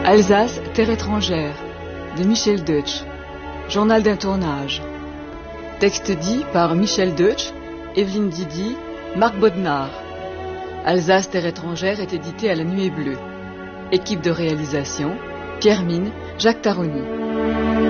Alsace, terre étrangère, de Michel Deutsch. Journal d'un tournage. Texte dit par Michel Deutsch, Evelyne Didi, Marc Bodnar. Alsace, terre étrangère est édité à La Nuée Bleue. Équipe de réalisation, Pierre Mine, Jacques Taroni.